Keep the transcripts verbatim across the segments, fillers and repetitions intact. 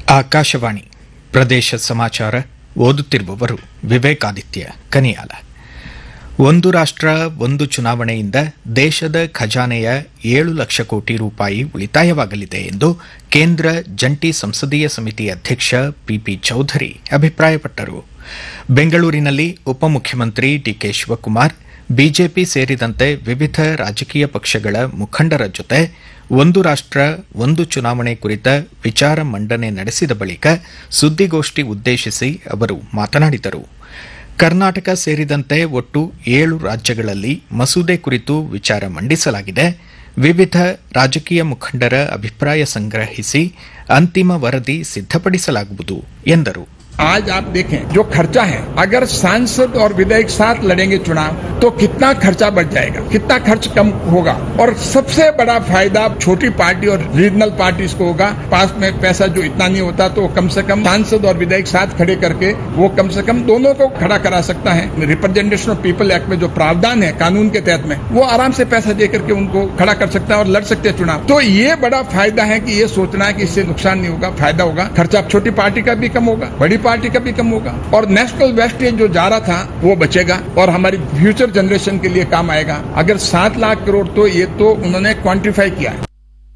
ಆಕಾಶವಾಣಿ ಪ್ರದೇಶ ಸಮಾಚಾರ ಓದುತ್ತಿರುವವರು ವಿವೇಕಾದಿತ್ಯ ಕನಿಯಾಲ. ಒಂದು ರಾಷ್ಟ್ರ ಒಂದು ಚುನಾವಣೆಯಿಂದ ದೇಶದ ಖಜಾನೆಯ ಏಳು ಲಕ್ಷ ಕೋಟಿ ರೂಪಾಯಿ ಉಳಿತಾಯವಾಗಲಿದೆ ಎಂದು ಕೇಂದ್ರ ಜಂಟಿ ಸಂಸದೀಯ ಸಮಿತಿ ಅಧ್ಯಕ್ಷ ಪಿಪಿ ಚೌಧರಿ ಅಭಿಪ್ರಾಯಪಟ್ಟರು. ಬೆಂಗಳೂರಿನಲ್ಲಿ ಉಪಮುಖ್ಯಮಂತ್ರಿ ಡಿಕೆ ಶಿವಕುಮಾರ್, ಬಿಜೆಪಿ ಸೇರಿದಂತೆ ವಿವಿಧ ರಾಜಕೀಯ ಪಕ್ಷಗಳ ಮುಖಂಡರ ಜೊತೆ ಒಂದು ರಾಷ್ಟ್ರ ಒಂದು ಚುನಾವಣೆ ಕುರಿತ ವಿಚಾರ ಮಂಡನೆ ನಡೆಸಿದ ಬಳಿಕ ಸುದ್ದಿಗೋಷ್ಠಿ ಉದ್ದೇಶಿಸಿ ಅವರು ಮಾತನಾಡಿದರು. ಕರ್ನಾಟಕ ಸೇರಿದಂತೆ ಒಟ್ಟು ಏಳು ರಾಜ್ಯಗಳಲ್ಲಿ ಮಸೂದೆ ಕುರಿತು ವಿಚಾರ ಮಂಡಿಸಲಾಗಿದೆ. ವಿವಿಧ ರಾಜಕೀಯ ಮುಖಂಡರ ಅಭಿಪ್ರಾಯ ಸಂಗ್ರಹಿಸಿ ಅಂತಿಮ ವರದಿ ಸಿದ್ದಪಡಿಸಲಾಗುವುದು ಎಂದರು. आज आप देखें जो खर्चा है, अगर सांसद और विधायक साथ लड़ेंगे चुनाव तो कितना खर्चा बढ़ जाएगा, कितना खर्च कम होगा. और सबसे बड़ा फायदा छोटी पार्टी और रीजनल पार्टीज को होगा. पास में पैसा जो इतना नहीं होता तो कम से कम सांसद और विधायक साथ खड़े करके वो कम से कम दोनों को खड़ा करा सकता है. रिप्रेजेंटेशन ऑफ पीपल एक्ट में जो प्रावधान है कानून के तहत में, वो आराम से पैसा दे करके उनको खड़ा कर सकता है और लड़ सकते हैं चुनाव. तो ये बड़ा फायदा है कि ये सोचना है कि इससे नुकसान नहीं होगा, फायदा होगा. खर्चा छोटी पार्टी का भी कम होगा, बड़ी पार्टी का भी कम होगा और नेशनल वेस्टेज जो जा रहा था वो बचेगा और हमारी फ्यूचर जनरेशन के लिए काम आएगा. अगर सात लाख करोड़ तो ये तो उन्होंने क्वांटिफाई किया है.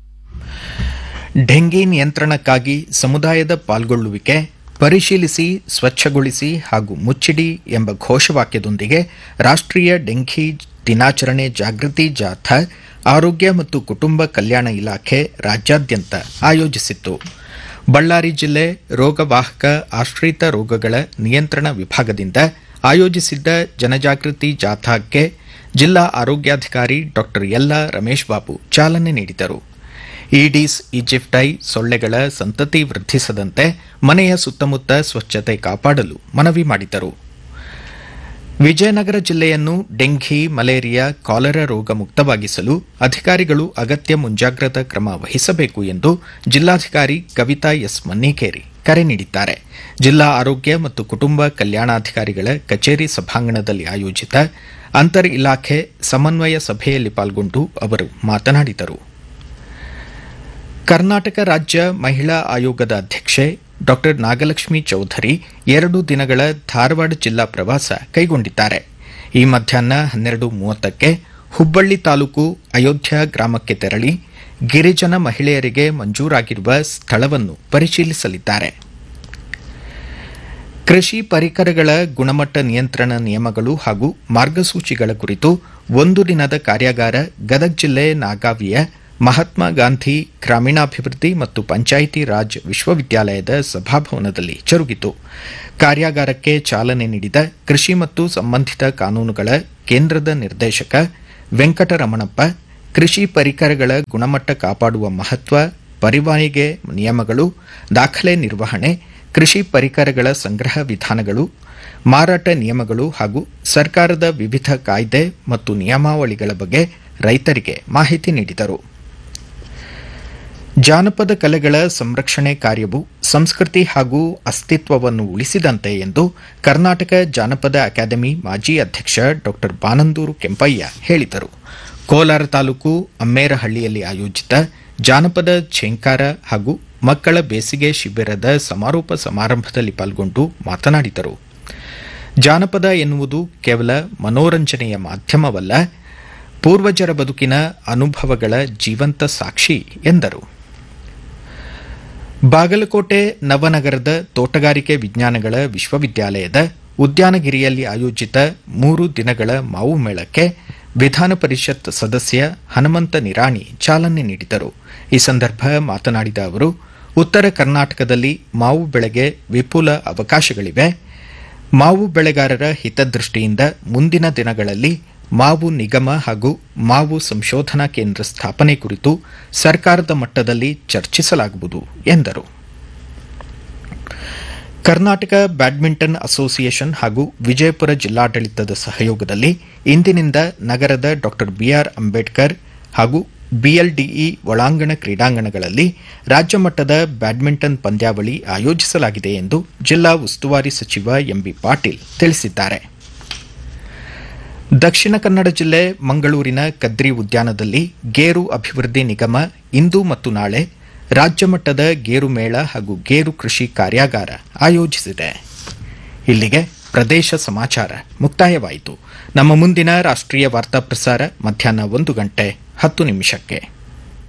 ಡೆಂಗಿ ನಿಯಂತ್ರಣಕ್ಕಾಗಿ ಸಮುದಾಯದ ಪಾಲ್ಗೊಳ್ಳುವಿಕೆ, ಪರಿಶೀಲಿಸಿ, ಸ್ವಚ್ಛಗೊಳಿಸಿ ಹಾಗೂ ಮುಚ್ಚಿಡಿ ಎಂಬ ಘೋಷವಾಕ್ಯದೊಂದಿಗೆ ರಾಷ್ಟ್ರೀಯ ಡೆಂಘಿ ದಿನಾಚರಣೆ ಜಾಗೃತಿ ಜಾಥಾ ಆರೋಗ್ಯ ಮತ್ತು ಕುಟುಂಬ ಕಲ್ಯಾಣ ಇಲಾಖೆ ರಾಜ್ಯಾದ್ಯಂತ ಆಯೋಜಿಸಿತ್ತು. ಬಳ್ಳಾರಿ ಜಿಲ್ಲೆ ರೋಗವಾಹಕ ಆಶ್ರಿತ ರೋಗಗಳ ನಿಯಂತ್ರಣ ವಿಭಾಗದಿಂದ ಆಯೋಜಿಸಿದ್ದ ಜನಜಾಗೃತಿ ಜಾಥಾಕ್ಕೆ ಜಿಲ್ಲಾ ಆರೋಗ್ಯಾಧಿಕಾರಿ ಡಾ ಯಲ್ಲಾ ರಮೇಶ್ ಬಾಬು ಚಾಲನೆ ನೀಡಿದರು. ಈಡೀಸ್ ಈಜಿಪ್ಟೈ ಸೊಳ್ಳೆಗಳ ಸಂತತಿ ವೃದ್ಧಿಸದಂತೆ ಮನೆಯ ಸುತ್ತಮುತ್ತ ಸ್ವಚ್ಛತೆ ಕಾಪಾಡಲು ಮನವಿ ಮಾಡಿದರು. ವಿಜಯನಗರ ಜಿಲ್ಲೆಯನ್ನು ಡೆಂಘಿ, ಮಲೇರಿಯಾ, ಕಾಲರಾ ರೋಗ ಮುಕ್ತವಾಗಿಸಲು ಅಧಿಕಾರಿಗಳು ಅಗತ್ಯ ಮುಂಜಾಗ್ರತಾ ಕ್ರಮ ವಹಿಸಬೇಕು ಎಂದು ಜಿಲ್ಲಾಧಿಕಾರಿ ಕವಿತಾ ಎಸ್ ಮನ್ನಿಕೇರಿ ಕರೆ ನೀಡಿದ್ದಾರೆ. ಜಿಲ್ಲಾ ಆರೋಗ್ಯ ಮತ್ತು ಕುಟುಂಬ ಕಲ್ಯಾಣಾಧಿಕಾರಿಗಳ ಕಚೇರಿ ಸಭಾಂಗಣದಲ್ಲಿ ಆಯೋಜಿತ ಅಂತರ್ ಇಲಾಖೆ ಸಮನ್ವಯ ಸಭೆಯಲ್ಲಿ ಪಾಲ್ಗೊಂಡು ಅವರು ಮಾತನಾಡಿದರು. ಕರ್ನಾಟಕ ರಾಜ್ಯ ಮಹಿಳಾ ಆಯೋಗದ ಅಧ್ಯಕ್ಷೆ ಡಾ ನಾಗಲಕ್ಷ್ಮಿ ಚೌಧರಿ ಎರಡು ದಿನಗಳ ಧಾರವಾಡ ಜಿಲ್ಲಾ ಪ್ರವಾಸ ಕೈಗೊಂಡಿದ್ದಾರೆ. ಈ ಮಧ್ಯಾಹ್ನ ಹನ್ನೆರಡು ಮೂವತ್ತಕ್ಕೆ ಹುಬ್ಬಳ್ಳಿ ತಾಲೂಕು ಅಯೋಧ್ಯ ಗ್ರಾಮಕ್ಕೆ ತೆರಳಿ ಗಿರಿಜನ ಮಹಿಳೆಯರಿಗೆ ಮಂಜೂರಾಗಿರುವ ಸ್ಥಳವನ್ನು ಪರಿಶೀಲಿಸಲಿದ್ದಾರೆ. ಕೃಷಿ ಪರಿಕರಗಳ ಗುಣಮಟ್ಟ ನಿಯಂತ್ರಣ ನಿಯಮಗಳು ಹಾಗೂ ಮಾರ್ಗಸೂಚಿಗಳ ಕುರಿತು ಒಂದು ದಿನದ ಕಾರ್ಯಾಗಾರ ಗದಗ ಜಿಲ್ಲೆ ನಾಗಾವಿಯ ಮಹಾತ್ಮ ಗಾಂಧಿ ಗ್ರಾಮೀಣಾಭಿವೃದ್ಧಿ ಮತ್ತು ಪಂಚಾಯಿತಿ ರಾಜ್ ವಿಶ್ವವಿದ್ಯಾಲಯದ ಸಭಾಭವನದಲ್ಲಿ ಜರುಗಿತು. ಕಾರ್ಯಾಗಾರಕ್ಕೆ ಚಾಲನೆ ನೀಡಿದ ಕೃಷಿ ಮತ್ತು ಸಂಬಂಧಿತ ಕಾನೂನುಗಳ ಕೇಂದ್ರದ ನಿರ್ದೇಶಕ ವೆಂಕಟರಮಣಪ್ಪ, ಕೃಷಿ ಪರಿಕರಗಳ ಗುಣಮಟ್ಟ ಕಾಪಾಡುವ ಮಹತ್ವ, ಪರವಾನಗಿ ನಿಯಮಗಳು, ದಾಖಲೆ ನಿರ್ವಹಣೆ, ಕೃಷಿ ಪರಿಕರಗಳ ಸಂಗ್ರಹ ವಿಧಾನಗಳು, ಮಾರಾಟ ನಿಯಮಗಳು ಹಾಗೂ ಸರ್ಕಾರದ ವಿವಿಧ ಕಾಯ್ದೆ ಮತ್ತು ನಿಯಮಾವಳಿಗಳ ಬಗ್ಗೆ ರೈತರಿಗೆ ಮಾಹಿತಿ ನೀಡಿದರು. ಜಾನಪದ ಕಲೆಗಳ ಸಂರಕ್ಷಣೆ ಕಾರ್ಯವು ಸಂಸ್ಕೃತಿ ಹಾಗೂ ಅಸ್ತಿತ್ವವನ್ನು ಉಳಿಸಿದಂತೆ ಎಂದು ಕರ್ನಾಟಕ ಜಾನಪದ ಅಕಾಡೆಮಿ ಮಾಜಿ ಅಧ್ಯಕ್ಷ ಡಾ ಬಾನಂದೂರು ಕೆಂಪಯ್ಯ ಹೇಳಿದರು. ಕೋಲಾರ ತಾಲೂಕು ಅಮ್ಮೇರಹಳ್ಳಿಯಲ್ಲಿ ಆಯೋಜಿತ ಜಾನಪದ ಛೇಂಕಾರ ಹಾಗೂ ಮಕ್ಕಳ ಬೇಸಿಗೆ ಶಿಬಿರದ ಸಮಾರೋಪ ಸಮಾರಂಭದಲ್ಲಿ ಪಾಲ್ಗೊಂಡು ಮಾತನಾಡಿದರು. ಜಾನಪದ ಎನ್ನುವುದು ಕೇವಲ ಮನೋರಂಜನೆಯ ಮಾಧ್ಯಮವಲ್ಲ, ಪೂರ್ವಜರ ಬದುಕಿನ ಅನುಭವಗಳ ಜೀವಂತ ಸಾಕ್ಷಿ ಎಂದರು. ಬಾಗಲಕೋಟೆ ನವನಗರದ ತೋಟಗಾರಿಕೆ ವಿಜ್ಞಾನಗಳ ವಿಶ್ವವಿದ್ಯಾಲಯದ ಉದ್ಯಾನಗಿರಿಯಲ್ಲಿ ಆಯೋಜಿತ ಮೂರು ದಿನಗಳ ಮಾವು ಮೇಳಕ್ಕೆ ವಿಧಾನ ಪರಿಷತ್ ಸದಸ್ಯ ಹನುಮಂತ ನಿರಾಣಿ ಚಾಲನೆ ನೀಡಿದರು. ಈ ಸಂದರ್ಭ ಮಾತನಾಡಿದ ಅವರು, ಉತ್ತರ ಕರ್ನಾಟಕದಲ್ಲಿ ಮಾವು ಬೆಳೆಗೆ ವಿಪುಲ ಅವಕಾಶಗಳಿವೆ. ಮಾವು ಬೆಳೆಗಾರರ ಹಿತದೃಷ್ಟಿಯಿಂದ ಮುಂದಿನ ದಿನಗಳಲ್ಲಿ ಮಾವು ನಿಗಮ ಹಾಗೂ ಮಾವು ಸಂಶೋಧನಾ ಕೇಂದ್ರ ಸ್ಥಾಪನೆ ಕುರಿತು ಸರ್ಕಾರದ ಮಟ್ಟದಲ್ಲಿ ಚರ್ಚಿಸಲಾಗುವುದು ಎಂದರು. ಕರ್ನಾಟಕ ಬ್ಯಾಡ್ಮಿಂಟನ್ ಅಸೋಸಿಯೇಷನ್ ಹಾಗೂ ವಿಜಯಪುರ ಜಿಲ್ಲಾಡಳಿತದ ಸಹಯೋಗದಲ್ಲಿ ಇಂದಿನಿಂದ ನಗರದ ಡಾ ಬಿಆರ್ ಅಂಬೇಡ್ಕರ್ ಹಾಗೂ ಬಿಎಲ್ಡಿಇ ಒಳಾಂಗಣ ಕ್ರೀಡಾಂಗಣಗಳಲ್ಲಿ ರಾಜ್ಯಮಟ್ಟದ ಬ್ಯಾಡ್ಮಿಂಟನ್ ಪಂದ್ಯಾವಳಿ ಆಯೋಜಿಸಲಾಗಿದೆ ಎಂದು ಜಿಲ್ಲಾ ಉಸ್ತುವಾರಿ ಸಚಿವ ಎಂಬಿ ಪಾಟೀಲ್ ತಿಳಿಸಿದ್ದಾರೆ. ದಕ್ಷಿಣ ಕನ್ನಡ ಜಿಲ್ಲೆ ಮಂಗಳೂರಿನ ಕದ್ರಿ ಉದ್ಯಾನದಲ್ಲಿ ಗೇರು ಅಭಿವೃದ್ಧಿ ನಿಗಮ ಇಂದು ಮತ್ತು ನಾಳೆ ರಾಜ್ಯ ಮಟ್ಟದ ಗೇರು ಮೇಳ ಹಾಗೂ ಗೇರು ಕೃಷಿ ಕಾರ್ಯಾಗಾರ ಆಯೋಜಿಸಿದೆ. ಇಲ್ಲಿಗೆ ಪ್ರದೇಶ ಸಮಾಚಾರ ಮುಕ್ತಾಯವಾಯಿತು. ನಮ್ಮ ಮುಂದಿನ ರಾಷ್ಟ್ರೀಯ ವಾರ್ತಾ ಪ್ರಸಾರ ಮಧ್ಯಾಹ್ನ ಒಂದು ಗಂಟೆ ಹತ್ತು ನಿಮಿಷಕ್ಕೆ.